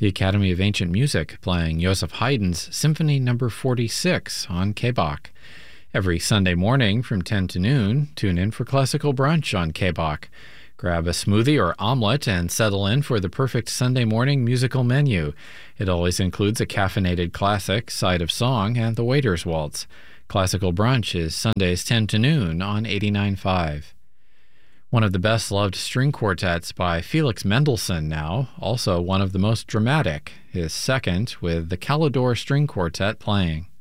the Academy of Ancient Music playing Joseph Haydn's Symphony No. 46 on KBach. Every Sunday morning from 10 to noon, tune in for Classical Brunch on KBach. Grab a smoothie or omelet and settle in for the perfect Sunday morning musical menu. It always includes a caffeinated classic, side of song, and the waiter's waltz. Classical Brunch is Sundays 10 to noon on 89.5. One of the best-loved string quartets by Felix Mendelssohn now, also one of the most dramatic, his second with the Calidore String Quartet playing.